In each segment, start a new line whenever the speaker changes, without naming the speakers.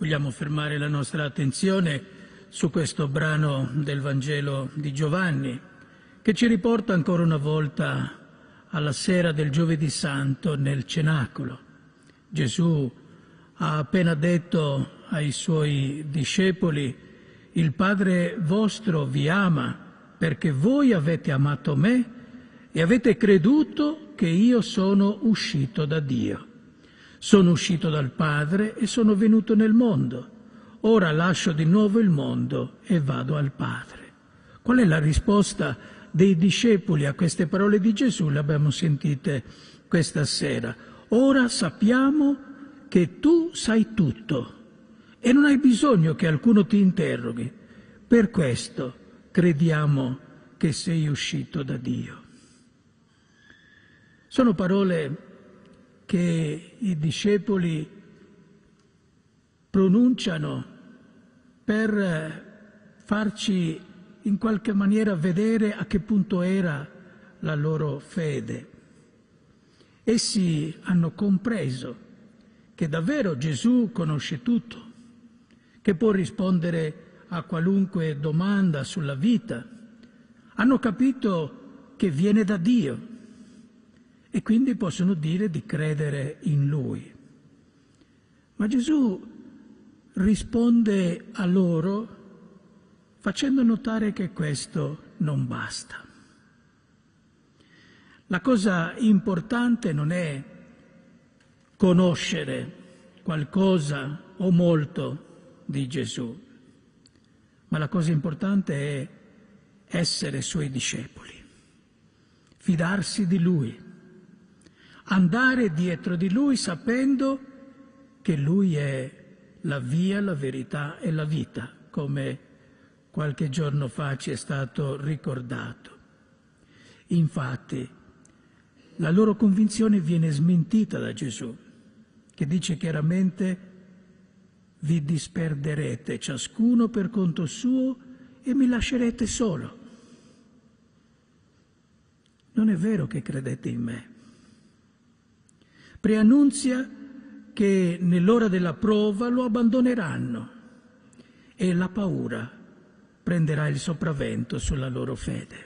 Vogliamo fermare la nostra attenzione su questo brano del Vangelo di Giovanni, che ci riporta ancora una volta alla sera del Giovedì Santo nel cenacolo. Gesù ha appena detto ai suoi discepoli: «Il Padre vostro vi ama perché voi avete amato me e avete creduto che io sono uscito da Dio. Sono uscito dal Padre e sono venuto nel mondo. Ora lascio di nuovo il mondo e vado al Padre». Qual è la risposta dei discepoli a queste parole di Gesù? Le abbiamo sentite questa sera. Ora sappiamo che tu sai tutto e non hai bisogno che qualcuno ti interroghi. Per questo crediamo che sei uscito da Dio. Sono parole che i discepoli pronunciano per farci in qualche maniera vedere a che punto era la loro fede. Essi hanno compreso che davvero Gesù conosce tutto, che può rispondere a qualunque domanda sulla vita. Hanno capito che viene da Dio e quindi possono dire di credere in Lui. Ma Gesù risponde a loro facendo notare che questo non basta. La cosa importante non è conoscere qualcosa o molto di Gesù, ma la cosa importante è essere Suoi discepoli, fidarsi di Lui, andare dietro di Lui sapendo che Lui è la via, la verità e la vita, come qualche giorno fa ci è stato ricordato. Infatti, la loro convinzione viene smentita da Gesù, che dice chiaramente: vi disperderete ciascuno per conto suo e mi lascerete solo. Non è vero che credete in me. Preannunzia che nell'ora della prova lo abbandoneranno e la paura prenderà il sopravvento sulla loro fede.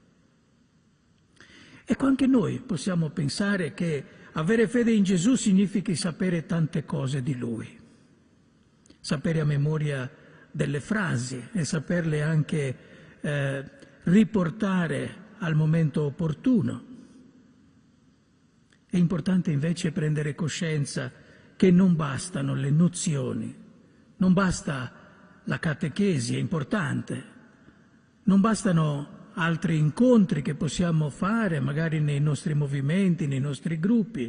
Ecco, anche noi possiamo pensare che avere fede in Gesù significhi sapere tante cose di Lui, sapere a memoria delle frasi e saperle anche riportare al momento opportuno. È importante invece prendere coscienza che non bastano le nozioni, non basta la catechesi, è importante, non bastano altri incontri che possiamo fare magari nei nostri movimenti, nei nostri gruppi.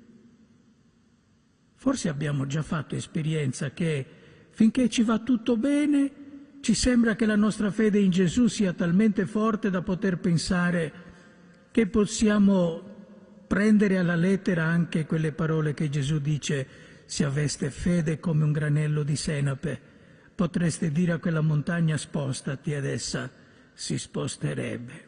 Forse abbiamo già fatto esperienza che finché ci va tutto bene ci sembra che la nostra fede in Gesù sia talmente forte da poter pensare che possiamo prendere alla lettera anche quelle parole che Gesù dice: se aveste fede come un granello di senape, potreste dire a quella montagna spostati ed essa si sposterebbe.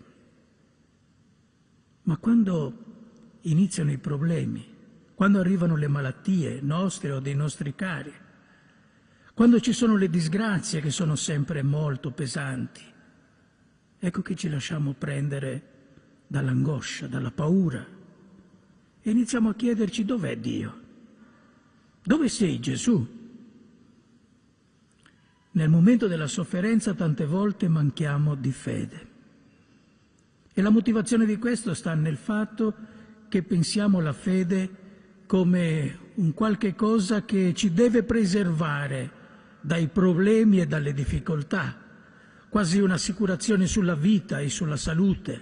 Ma quando iniziano i problemi, quando arrivano le malattie nostre o dei nostri cari, quando ci sono le disgrazie che sono sempre molto pesanti, ecco che ci lasciamo prendere dall'angoscia, dalla paura e iniziamo a chiederci: dov'è Dio? Dove sei, Gesù? Nel momento della sofferenza tante volte manchiamo di fede. E la motivazione di questo sta nel fatto che pensiamo la fede come un qualche cosa che ci deve preservare dai problemi e dalle difficoltà, quasi un'assicurazione sulla vita e sulla salute.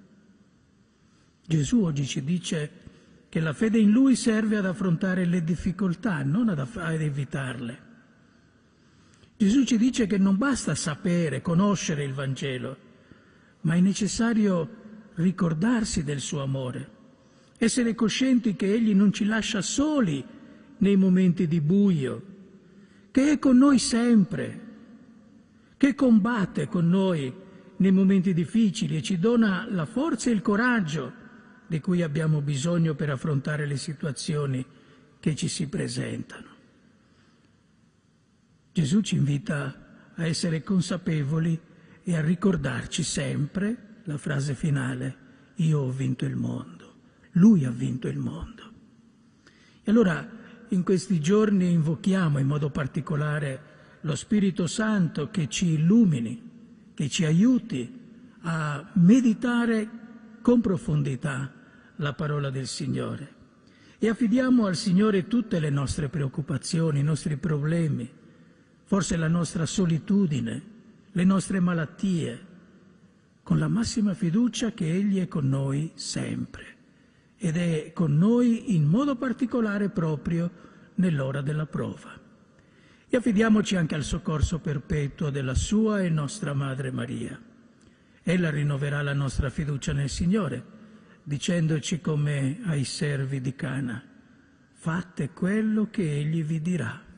Gesù oggi ci dice che la fede in Lui serve ad affrontare le difficoltà, non ad evitarle. Gesù ci dice che non basta sapere, conoscere il Vangelo, ma è necessario ricordarsi del suo amore, essere coscienti che Egli non ci lascia soli nei momenti di buio, che è con noi sempre, che combatte con noi nei momenti difficili e ci dona la forza e il coraggio di cui abbiamo bisogno per affrontare le situazioni che ci si presentano. Gesù ci invita a essere consapevoli e a ricordarci sempre la frase finale: io ho vinto il mondo, Lui ha vinto il mondo. E allora in questi giorni invochiamo in modo particolare lo Spirito Santo che ci illumini, che ci aiuti a meditare con profondità la parola del Signore. E affidiamo al Signore tutte le nostre preoccupazioni, i nostri problemi, forse la nostra solitudine, le nostre malattie, con la massima fiducia che Egli è con noi sempre ed è con noi in modo particolare proprio nell'ora della prova. E affidiamoci anche al soccorso perpetuo della sua e nostra Madre Maria. Ella rinnoverà la nostra fiducia nel Signore, dicendoci come ai servi di Cana: fate quello che Egli vi dirà.